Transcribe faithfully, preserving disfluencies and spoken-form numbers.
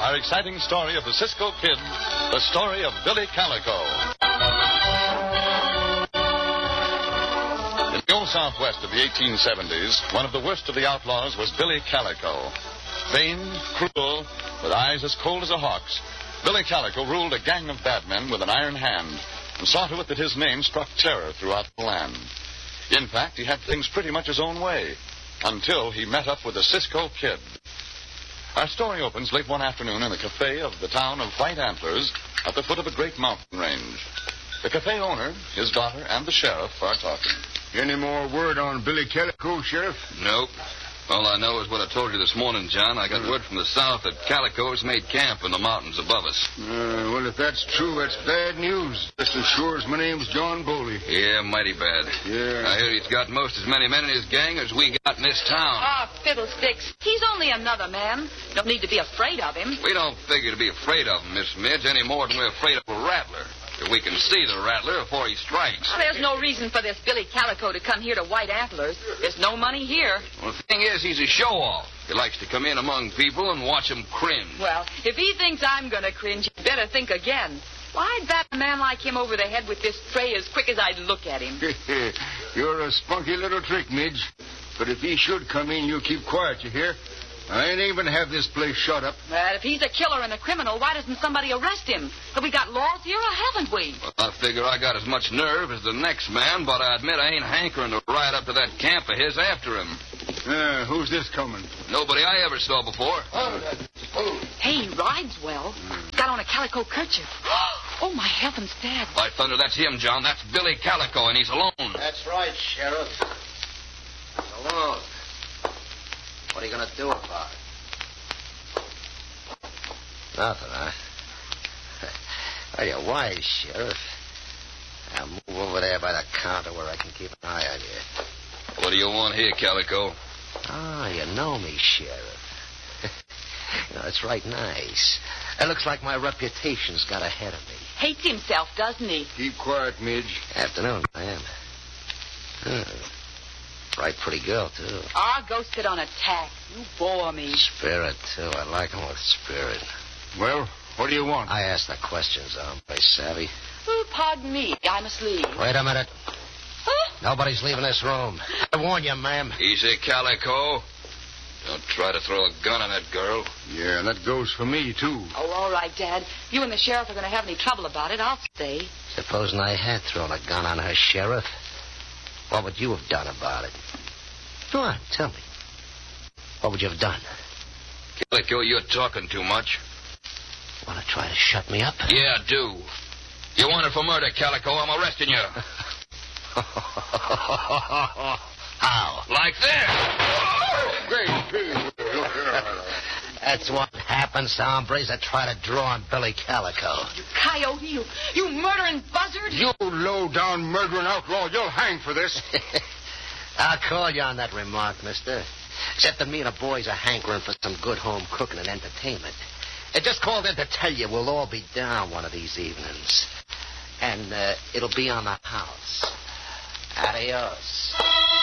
our exciting story of the Cisco Kid, the story of Billy Calico. In the old Southwest of the eighteen seventies, one of the worst of the outlaws was Billy Calico. Vain, cruel, with eyes as cold as a hawk's, Billy Calico ruled a gang of bad men with an iron hand and saw to it that his name struck terror throughout the land. In fact, he had things pretty much his own way, until he met up with the Cisco Kid. Our story opens late one afternoon in the cafe of the town of White Antlers at the foot of a great mountain range. The cafe owner, his daughter, and the sheriff are talking. Any more word on Billy Calico, Sheriff? Nope. All I know is what I told you this morning, John. I got word from the south that Calico's made camp in the mountains above us. Uh, well, if that's true, that's bad news. Just as sure as my name's John Boley. Yeah, mighty bad. Yeah. I hear he's got most as many men in his gang as we got in this town. Ah, fiddlesticks. He's only another man. Don't need to be afraid of him. We don't figure to be afraid of him, Miss Midge, any more than we're afraid of a rattler. If we can see the rattler before he strikes. Well, there's no reason for this Billy Calico to come here to White Antlers. There's no money here. Well, the thing is, he's a show-off. He likes to come in among people and watch them cringe. Well, if he thinks I'm going to cringe, he'd better think again. Why'd bat a man like him over the head with this tray as quick as I'd look at him? You're a spunky little trick, Midge. But if he should come in, you keep quiet, you hear? I ain't even have this place shut up. But if he's a killer and a criminal, why doesn't somebody arrest him? Have we got laws here or haven't we? Well, I figure I got as much nerve as the next man, but I admit I ain't hankering to ride up to that camp of his after him. Uh, who's this coming? Nobody I ever saw before. Oh, oh. Hey, he rides well. Got on a calico kerchief. Oh, my heavens, Dad. By thunder, that's him, John. That's Billy Calico, and he's alone. That's right, Sheriff. Alone. What are you going to do about it? Nothing, huh? Well, you're wise, Sheriff. Now move over there by the counter where I can keep an eye on you. What do you want here, Calico? Ah, you know me, Sheriff. You know, it's right nice. It looks like my reputation's got ahead of me. Hates himself, doesn't he? Keep quiet, Midge. Afternoon, ma'am. Hmm. Right pretty girl, too. Ah, go sit on a tack. You bore me. Spirit, too. I like 'em with spirit. Well, what do you want? I ask the questions, hombre, savvy. Oh, pardon me. I must leave. Wait a minute. Huh? Nobody's leaving this room. I warn you, ma'am. Easy, Calico. Don't try to throw a gun on that girl. Yeah, and that goes for me, too. Oh, all right, Dad. You and the sheriff are going to have any trouble about it. I'll stay. Supposing I had thrown a gun on her, Sheriff, what would you have done about it? Go on, tell me. What would you have done? Calico, you're talking too much. Want to try to shut me up? Yeah, I do. You wanted for murder, Calico. I'm arresting you. How? Like this. That's what happens to hombres that try to draw on Billy Calico. You coyote, you, you murdering buzzard. You low-down murdering outlaw, you'll hang for this. I'll call you on that remark, mister. Except that me and the boys are hankering for some good home cooking and entertainment. I just called in to tell you we'll all be down one of these evenings. And uh, it'll be on the house. Adios.